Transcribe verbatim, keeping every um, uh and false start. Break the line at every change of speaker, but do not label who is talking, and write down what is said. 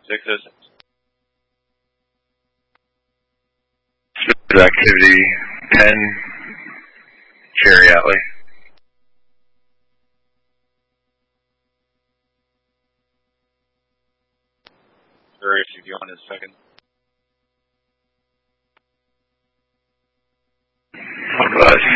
Six oh six.
Activity ten, Cherry Alley.
Or if you want a second.
I'll go ahead.